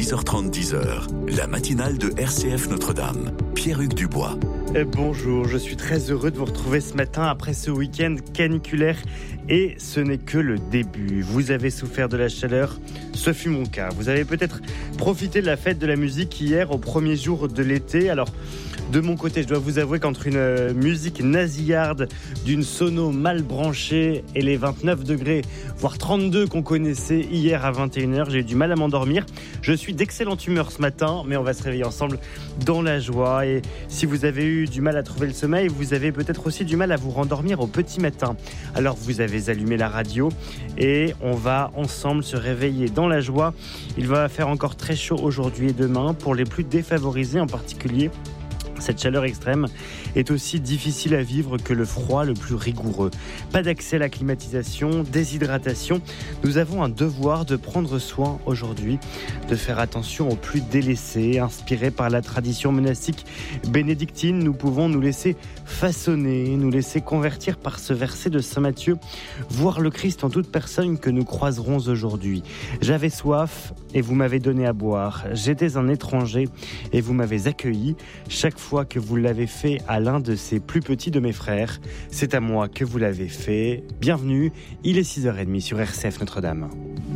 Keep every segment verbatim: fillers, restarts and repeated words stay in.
six heures trente, dix heures, la matinale de R C F Notre-Dame. Pierre-Hugues Dubois. Et bonjour, je suis très heureux de vous retrouver ce matin après ce week-end caniculaire. Et ce n'est que le début. Vous avez souffert de la chaleur, ce fut mon cas. Vous avez peut-être profité de la fête de la musique hier, au premier jour de l'été. Alors, de mon côté, je dois vous avouer qu'entre une musique nasillarde, d'une sono mal branchée et les vingt-neuf degrés, voire trente-deux qu'on connaissait hier à vingt et une heures, j'ai eu du mal à m'endormir. Je suis d'excellente humeur ce matin, mais on va se réveiller ensemble dans la joie. Et si vous avez eu du mal à trouver le sommeil, vous avez peut-être aussi du mal à vous rendormir au petit matin. Alors vous avez allumé la radio et on va ensemble se réveiller dans la joie. Il va faire encore très chaud aujourd'hui et demain pour les plus défavorisés en particulier. Cette chaleur extrême est aussi difficile à vivre que le froid le plus rigoureux. Pas d'accès à la climatisation, déshydratation. Nous avons un devoir de prendre soin aujourd'hui, de faire attention aux plus délaissés. Inspirés par la tradition monastique bénédictine, nous pouvons nous laisser façonner, nous laisser convertir par ce verset de Saint Matthieu, voir le Christ en toute personne que nous croiserons aujourd'hui. J'avais soif et vous m'avez donné à boire. J'étais un étranger et vous m'avez accueilli. Chaque fois fois que vous l'avez fait à l'un de ces plus petits de mes frères, c'est à moi que vous l'avez fait. Bienvenue, il est six heures trente sur R C F Notre-Dame.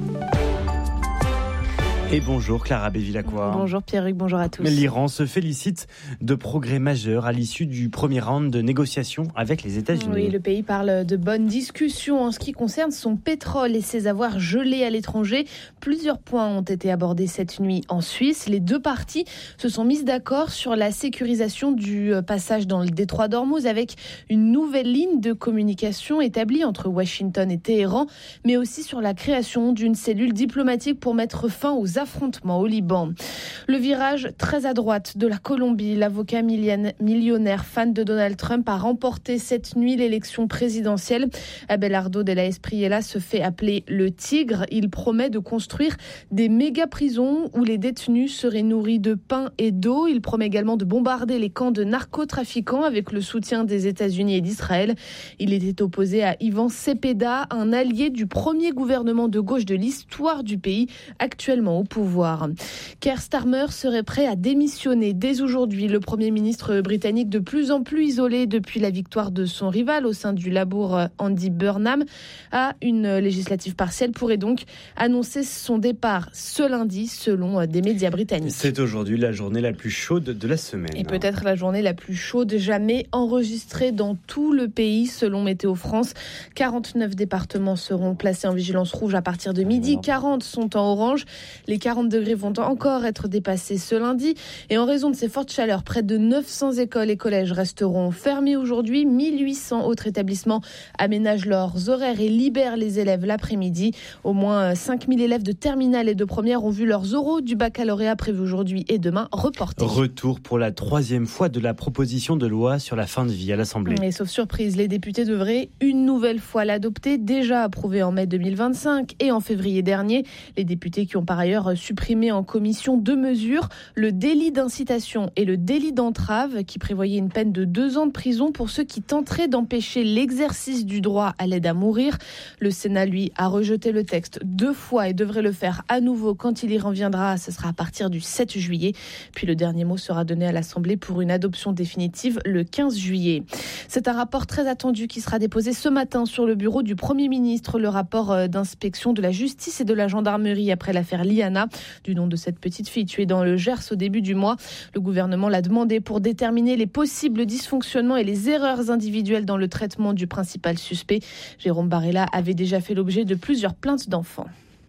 Et bonjour Clara Bévilacqua. Bonjour Pierre-Hugues, bonjour à tous. L'Iran se félicite de progrès majeurs à l'issue du premier round de négociations avec les États-Unis. Oui, le pays parle de bonnes discussions en ce qui concerne son pétrole et ses avoirs gelés à l'étranger. Plusieurs points ont été abordés cette nuit en Suisse. Les deux parties se sont mises d'accord sur la sécurisation du passage dans le détroit d'Ormuz avec une nouvelle ligne de communication établie entre Washington et Téhéran, mais aussi sur la création d'une cellule diplomatique pour mettre fin aux affrontements au Liban. Le virage très à droite de la Colombie, l'avocat millionnaire fan de Donald Trump a remporté cette nuit l'élection présidentielle. Abelardo de la Espriella se fait appeler le Tigre. Il promet de construire des méga-prisons où les détenus seraient nourris de pain et d'eau. Il promet également de bombarder les camps de narcotrafiquants avec le soutien des États-Unis et d'Israël. Il était opposé à Ivan Cepeda, un allié du premier gouvernement de gauche de l'histoire du pays, actuellement au pouvoir. Keir Starmer serait prêt à démissionner dès aujourd'hui. Le Premier ministre britannique, de plus en plus isolé depuis la victoire de son rival au sein du Labour, Andy Burnham, à une législative partielle, pourrait donc annoncer son départ ce lundi, selon des médias britanniques. C'est aujourd'hui la journée la plus chaude de la semaine. Et peut-être la journée la plus chaude jamais enregistrée dans tout le pays, selon Météo France. quarante-neuf départements seront placés en vigilance rouge à partir de midi. quarante sont en orange. Les quarante degrés vont encore être dépassés ce lundi. Et en raison de ces fortes chaleurs, près de neuf cents écoles et collèges resteront fermés aujourd'hui. mille huit cents autres établissements aménagent leurs horaires et libèrent les élèves l'après-midi. Au moins cinq mille élèves de terminale et de première ont vu leurs oraux du baccalauréat prévus aujourd'hui et demain reportés. Retour pour la troisième fois de la proposition de loi sur la fin de vie à l'Assemblée. Et sauf surprise, les députés devraient une nouvelle fois l'adopter, déjà approuvée en mai deux mille vingt-cinq et en février dernier. Les députés qui ont par ailleurs supprimé en commission deux mesures, le délit d'incitation et le délit d'entrave, qui prévoyaient une peine de deux ans de prison pour ceux qui tenteraient d'empêcher l'exercice du droit à l'aide à mourir. Le Sénat, lui, a rejeté le texte deux fois et devrait le faire à nouveau quand il y reviendra. Ce sera à partir du sept juillet. Puis le dernier mot sera donné à l'Assemblée pour une adoption définitive le quinze juillet. C'est un rapport très attendu qui sera déposé ce matin sur le bureau du Premier ministre, le rapport d'inspection de la justice et de la gendarmerie après l'affaire Liana, du nom de cette petite fille tuée dans le Gers au début du mois. Le gouvernement l'a demandé pour déterminer les possibles dysfonctionnements et les erreurs individuelles dans le traitement du principal suspect. Jérôme Barella avait déjà fait l'objet de plusieurs plaintes d'enfants.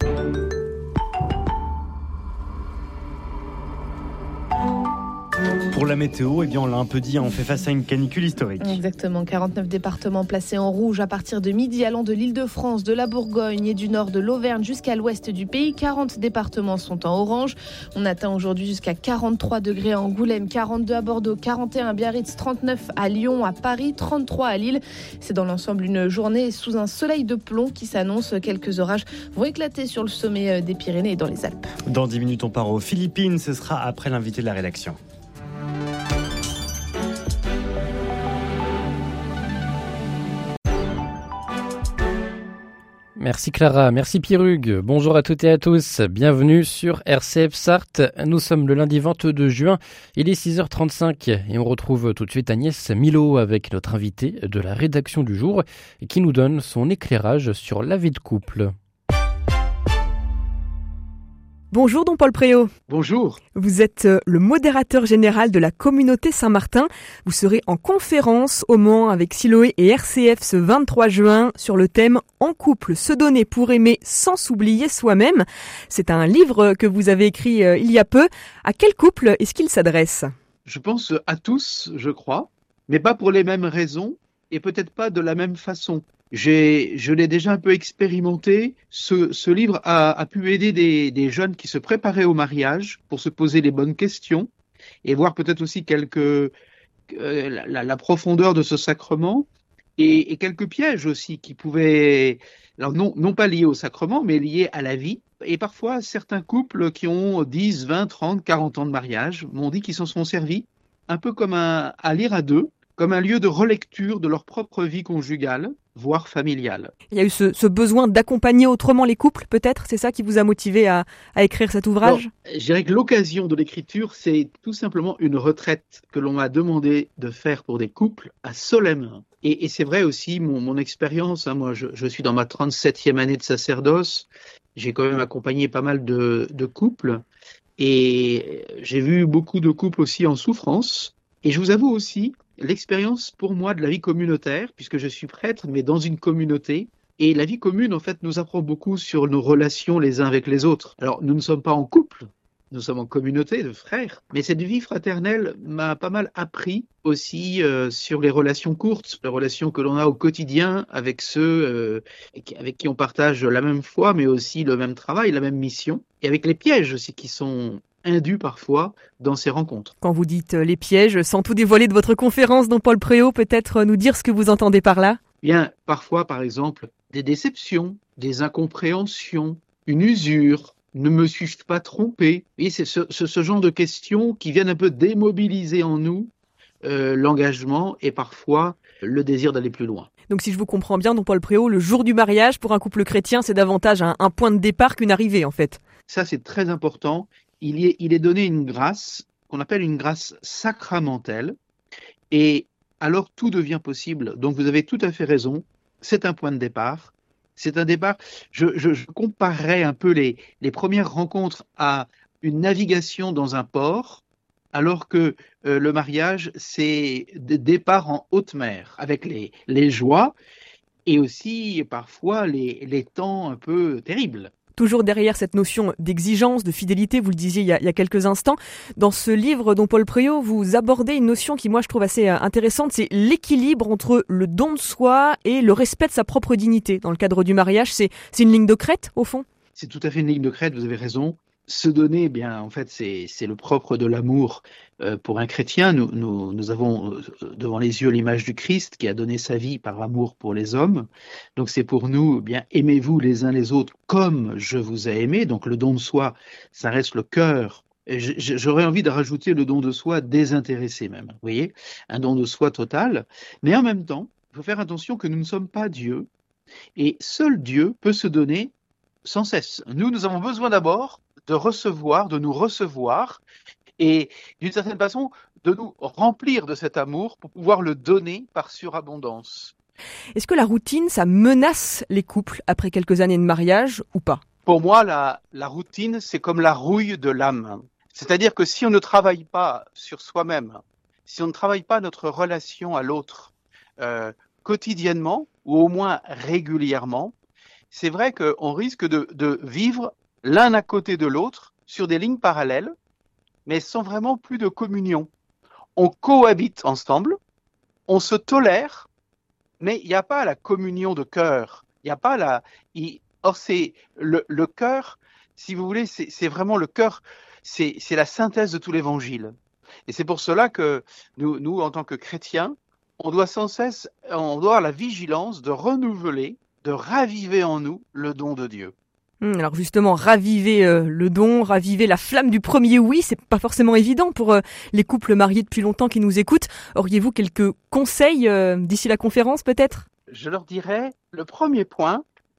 Pour la météo, eh bien on l'a un peu dit, on fait face à une canicule historique. Exactement, quarante-neuf départements placés en rouge à partir de midi, allant de l'Île-de-France, de la Bourgogne et du nord de l'Auvergne jusqu'à l'ouest du pays. quarante départements sont en orange. On atteint aujourd'hui jusqu'à quarante-trois degrés à Angoulême, quarante-deux à Bordeaux, quarante et un à Biarritz, trente-neuf à Lyon, à Paris, trente-trois à Lille. C'est dans l'ensemble une journée sous un soleil de plomb qui s'annonce. Quelques orages vont éclater sur le sommet des Pyrénées et dans les Alpes. Dans dix minutes, on part aux Philippines. Ce sera après l'invité de la rédaction. Merci Clara, merci Pierre-Hugues. Bonjour à toutes et à tous, bienvenue sur R C F Sarthe. Nous sommes le lundi vingt-deux juin, il est six heures trente-cinq et on retrouve tout de suite Agnès Milot avec notre invité de la rédaction du jour qui nous donne son éclairage sur la vie de couple. Bonjour Don Paul Préau. Bonjour. Vous êtes le modérateur général de la communauté Saint-Martin. Vous serez en conférence au Mans avec Siloé et R C F ce vingt-trois juin sur le thème « En couple, se donner pour aimer sans s'oublier soi-même ». C'est un livre que vous avez écrit euh, il y a peu. À quel couple est-ce qu'il s'adresse ? Je pense à tous, je crois, mais pas pour les mêmes raisons et peut-être pas de la même façon. J'ai, je l'ai déjà un peu expérimenté. Ce, ce livre a, a pu aider des, des jeunes qui se préparaient au mariage pour se poser les bonnes questions et voir peut-être aussi quelques, euh, la, la profondeur de ce sacrement et, et quelques pièges aussi qui pouvaient, alors non, non pas liés au sacrement, mais liés à la vie. Et parfois, certains couples qui ont dix, vingt, trente, quarante ans de mariage m'ont dit qu'ils s'en sont servis un peu comme un, à lire à deux, comme un lieu de relecture de leur propre vie conjugale, voire familiale. Il y a eu ce, ce besoin d'accompagner autrement les couples, peut-être ? C'est ça qui vous a motivé à, à écrire cet ouvrage ? Alors, je dirais que l'occasion de l'écriture, c'est tout simplement une retraite que l'on m'a demandé de faire pour des couples à Solesmes. Et, et c'est vrai aussi, mon, mon expérience, hein, moi je, je suis dans ma trente-septième année de sacerdoce, j'ai quand même accompagné pas mal de, de couples, et j'ai vu beaucoup de couples aussi en souffrance. Et je vous avoue aussi, l'expérience pour moi de la vie communautaire, puisque je suis prêtre, mais dans une communauté, et la vie commune, en fait, nous apprend beaucoup sur nos relations les uns avec les autres. Alors, nous ne sommes pas en couple, nous sommes en communauté de frères, mais cette vie fraternelle m'a pas mal appris aussi euh, sur les relations courtes, les relations que l'on a au quotidien avec ceux euh, avec qui on partage la même foi, mais aussi le même travail, la même mission, et avec les pièges aussi qui sont indus parfois dans ces rencontres. Quand vous dites les pièges, sans tout dévoiler de votre conférence, Don Paul Préau, peut-être nous dire ce que vous entendez par là ? Bien, parfois, par exemple, des déceptions, des incompréhensions, une usure, ne me suis-je pas trompé ? Et c'est ce, ce, ce genre de questions qui viennent un peu démobiliser en nous euh, l'engagement et parfois le désir d'aller plus loin. Donc si je vous comprends bien, Don Paul Préau, le jour du mariage, pour un couple chrétien, c'est davantage un, un point de départ qu'une arrivée, en fait. Ça, c'est très important. Il, y est, il est donné une grâce qu'on appelle une grâce sacramentelle et alors tout devient possible. Donc vous avez tout à fait raison, c'est un point de départ. C'est un départ, je, je, je comparerais un peu les, les premières rencontres à une navigation dans un port alors que euh, le mariage, c'est des départs en haute mer avec les, les joies et aussi parfois les, les temps un peu terribles. Toujours derrière cette notion d'exigence, de fidélité, vous le disiez il y a, il y a quelques instants. Dans ce livre, Don Paul Préau, vous abordez une notion qui, moi, je trouve assez intéressante, c'est l'équilibre entre le don de soi et le respect de sa propre dignité. Dans le cadre du mariage, c'est, c'est une ligne de crête, au fond ? C'est tout à fait une ligne de crête, vous avez raison. Se donner, eh bien, en fait, c'est, c'est le propre de l'amour euh, pour un chrétien. Nous, nous, nous avons euh, devant les yeux l'image du Christ qui a donné sa vie par amour pour les hommes. Donc, c'est pour nous, eh bien, aimez-vous les uns les autres comme je vous ai aimé. Donc, le don de soi, ça reste le cœur. Et j'aurais envie de rajouter le don de soi désintéressé même. Vous voyez, un don de soi total. Mais en même temps, il faut faire attention que nous ne sommes pas Dieu. Et seul Dieu peut se donner sans cesse. Nous, nous avons besoin d'abord de recevoir, de nous recevoir et d'une certaine façon de nous remplir de cet amour pour pouvoir le donner par surabondance. Est-ce que la routine, ça menace les couples après quelques années de mariage ou pas ? Pour moi, la, la routine, c'est comme la rouille de l'âme. C'est-à-dire que si on ne travaille pas sur soi-même, si on ne travaille pas notre relation à l'autre euh, quotidiennement ou au moins régulièrement, c'est vrai qu'on risque de, de vivre l'un à côté de l'autre, sur des lignes parallèles, mais sans vraiment plus de communion. On cohabite ensemble, on se tolère, mais il n'y a pas la communion de cœur. Il n'y a pas la. Il... Or, c'est le, le cœur, si vous voulez, c'est, c'est vraiment le cœur, c'est, c'est la synthèse de tout l'évangile. Et c'est pour cela que nous, nous, en tant que chrétiens, on doit sans cesse, on doit avoir la vigilance de renouveler, de raviver en nous le don de Dieu. Alors justement, raviver euh, le don, raviver la flamme du premier oui, c'est pas forcément évident pour euh, les couples mariés depuis longtemps qui nous écoutent. Auriez-vous quelques conseils euh, d'ici la conférence peut-être ? Je leur dirais, le premier point,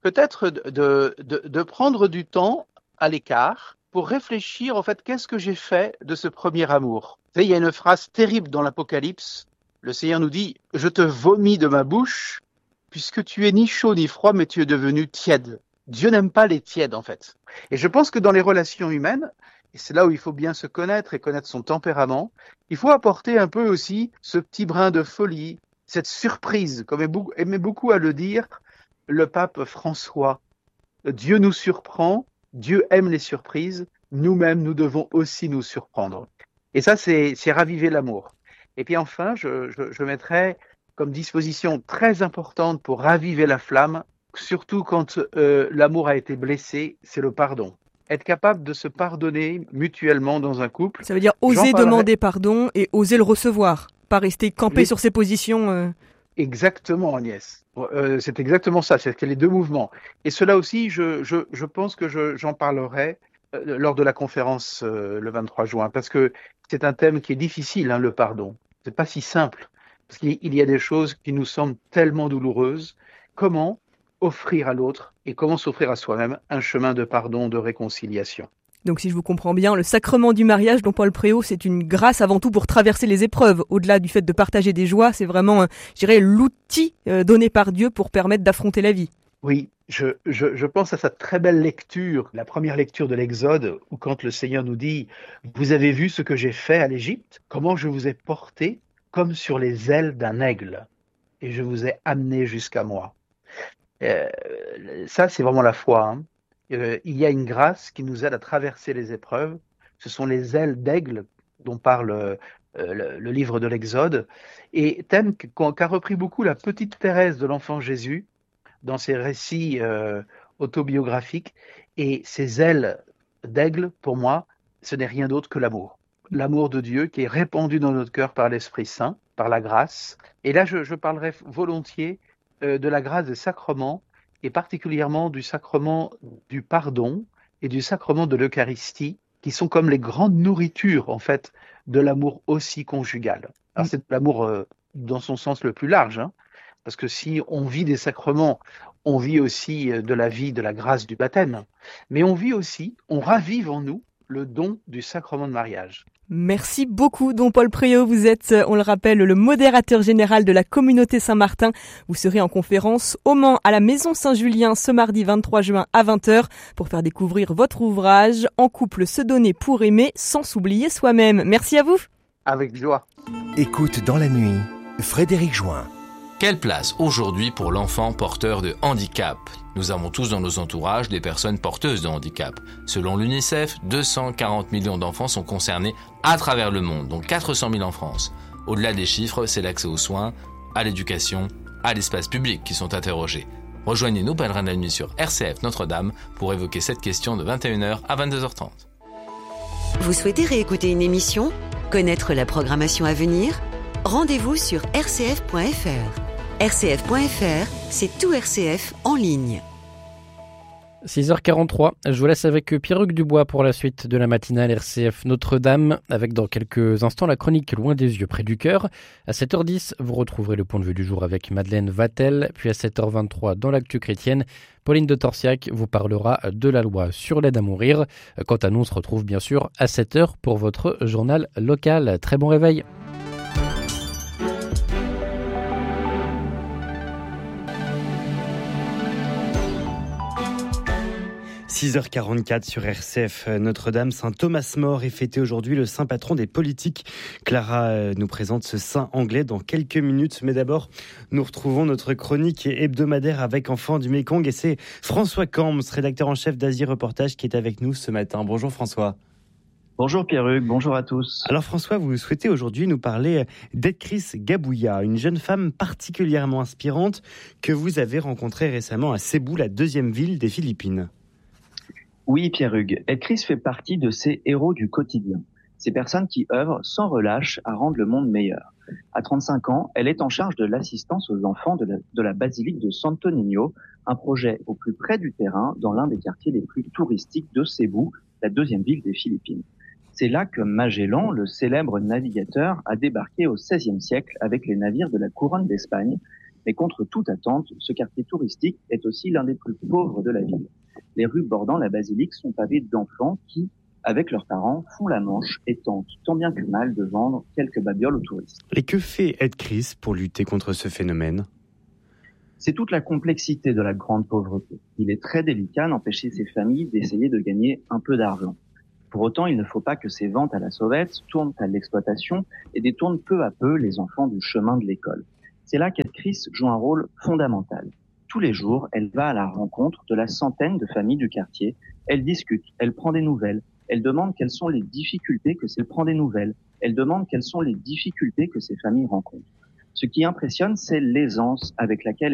peut-être de, de, de prendre du temps à l'écart pour réfléchir, en fait, qu'est-ce que j'ai fait de ce premier amour. Vous savez, il y a une phrase terrible dans l'Apocalypse. Le Seigneur nous dit « Je te vomis de ma bouche, puisque tu es ni chaud ni froid, mais tu es devenu tiède. » Dieu n'aime pas les tièdes, en fait. Et je pense que dans les relations humaines, et c'est là où il faut bien se connaître et connaître son tempérament, il faut apporter un peu aussi ce petit brin de folie, cette surprise, comme aimait beaucoup à le dire le pape François. Dieu nous surprend, Dieu aime les surprises, nous-mêmes, nous devons aussi nous surprendre. Et ça, c'est, c'est raviver l'amour. Et puis enfin, je, je, je mettrais comme disposition très importante pour raviver la flamme, surtout quand euh, l'amour a été blessé, c'est le pardon. Être capable de se pardonner mutuellement dans un couple. Ça veut dire oser demander pardon et oser le recevoir, pas rester campé oui. sur ses positions. Euh... Exactement, Agnès. Euh, c'est exactement ça, c'est les deux mouvements. Et cela aussi, je, je, je pense que je, j'en parlerai euh, lors de la conférence euh, le vingt-trois juin, parce que c'est un thème qui est difficile, hein, le pardon. C'est pas si simple, parce qu'il y a des choses qui nous semblent tellement douloureuses. Comment offrir à l'autre et comment s'offrir à soi-même un chemin de pardon, de réconciliation. Donc si je vous comprends bien, le sacrement du mariage, dont Paul Préau, c'est une grâce avant tout pour traverser les épreuves. Au-delà du fait de partager des joies, c'est vraiment, je dirais, l'outil donné par Dieu pour permettre d'affronter la vie. Oui, je, je, je pense à cette très belle lecture, la première lecture de l'Exode, où quand le Seigneur nous dit « Vous avez vu ce que j'ai fait à l'Égypte, comment je vous ai porté comme sur les ailes d'un aigle, et je vous ai amené jusqu'à moi. » Euh, ça, c'est vraiment la foi. Hein. Euh, il y a une grâce qui nous aide à traverser les épreuves. Ce sont les ailes d'aigle dont parle euh, le, le livre de l'Exode, et thème qu'a repris beaucoup la petite Thérèse de l'Enfant Jésus dans ses récits euh, autobiographiques. Et ces ailes d'aigle, pour moi, ce n'est rien d'autre que l'amour. L'amour de Dieu qui est répandu dans notre cœur par l'Esprit Saint, par la grâce. Et là, je, je parlerai volontiers de la grâce des sacrements, et particulièrement du sacrement du pardon et du sacrement de l'Eucharistie, qui sont comme les grandes nourritures, en fait, de l'amour aussi conjugal. Alors, c'est l'amour euh, dans son sens le plus large, hein, parce que si on vit des sacrements, on vit aussi de la vie, de la grâce du baptême, mais on vit aussi, on ravive en nous le don du sacrement de mariage. Merci beaucoup, don Paul Préau. Vous êtes, on le rappelle, le modérateur général de la communauté Saint-Martin. Vous serez en conférence au Mans à la Maison Saint-Julien ce mardi vingt-trois juin à vingt heures pour faire découvrir votre ouvrage « En couple, se donner pour aimer sans s'oublier soi-même ». Merci à vous. Avec joie. Écoute dans la nuit, Frédéric Join. Quelle place aujourd'hui pour l'enfant porteur de handicap ? Nous avons tous dans nos entourages des personnes porteuses de handicap. Selon l'UNICEF, deux cent quarante millions d'enfants sont concernés à travers le monde, dont quatre cent mille en France. Au-delà des chiffres, c'est l'accès aux soins, à l'éducation, à l'espace public qui sont interrogés. Rejoignez-nous, pèlerins de la nuit, sur R C F Notre-Dame pour évoquer cette question de vingt et une heures à vingt-deux heures trente. Vous souhaitez réécouter une émission ? Connaître la programmation à venir ? Rendez-vous sur r c f point f r. r c f point f r, c'est tout R C F en ligne. six heures quarante-trois, je vous laisse avec Pierre-Hugues Dubois pour la suite de la matinale R C F Notre-Dame, avec dans quelques instants la chronique Loin des yeux près du cœur. À sept heures dix, vous retrouverez le point de vue du jour avec Madeleine Vatel, puis à sept heures vingt-trois dans l'actu chrétienne, Pauline de Torsiac vous parlera de la loi sur l'aide à mourir. Quant à nous, on se retrouve bien sûr à sept heures pour votre journal local. Très bon réveil. six heures quarante-quatre sur R C F Notre-Dame. Saint Thomas More est fêté aujourd'hui, le saint patron des politiques. Clara nous présente ce saint anglais dans quelques minutes. Mais d'abord, nous retrouvons notre chronique hebdomadaire avec Enfants du Mékong. Et c'est François Camps, rédacteur en chef d'Asie Reportage, qui est avec nous ce matin. Bonjour François. Bonjour Pierre-Hugues, bonjour à tous. Alors François, vous souhaitez aujourd'hui nous parler d'Edkris Gabouya, une jeune femme particulièrement inspirante que vous avez rencontrée récemment à Cebu, la deuxième ville des Philippines. Oui, Pierre-Hugues, Edkris fait partie de ces héros du quotidien, ces personnes qui œuvrent sans relâche à rendre le monde meilleur. À trente-cinq ans, elle est en charge de l'assistance aux enfants de la, de la basilique de Santo Niño, un projet au plus près du terrain dans l'un des quartiers les plus touristiques de Cebu, la deuxième ville des Philippines. C'est là que Magellan, le célèbre navigateur, a débarqué au seizième siècle avec les navires de la couronne d'Espagne Mais contre toute attente, ce quartier touristique est aussi l'un des plus pauvres de la ville. Les rues bordant la basilique sont pavées d'enfants qui, avec leurs parents, font la manche et tentent tant bien que mal de vendre quelques babioles aux touristes. Et que fait Ed Chris pour lutter contre ce phénomène ? C'est toute la complexité de la grande pauvreté. Il est très délicat d'empêcher ces familles d'essayer de gagner un peu d'argent. Pour autant, il ne faut pas que ces ventes à la sauvette tournent à l'exploitation et détournent peu à peu les enfants du chemin de l'école. C'est là qu'Ed Chris joue un rôle fondamental. Tous les jours, elle va à la rencontre de la centaine de familles du quartier. Elle discute, elle prend des nouvelles, elle demande quelles sont les difficultés que c'est prend des nouvelles. Elle demande quelles sont les difficultés que ces familles rencontrent. Ce qui impressionne, c'est l'aisance avec laquelle